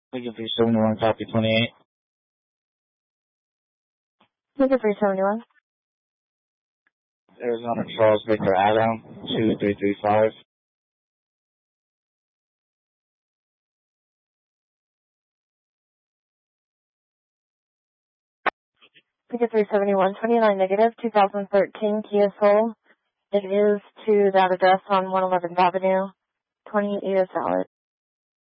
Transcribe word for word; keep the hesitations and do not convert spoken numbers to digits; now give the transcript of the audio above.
Ticket three seventy-one, copy twenty-eight. Ticket three seventy-one. Arizona Charles Victor Adam, two three three five. Ticket three seventy-one, twenty-nine negative, two thousand thirteen Kia Soul. It is to that address on one eleventh Avenue. twenty-eight is valid.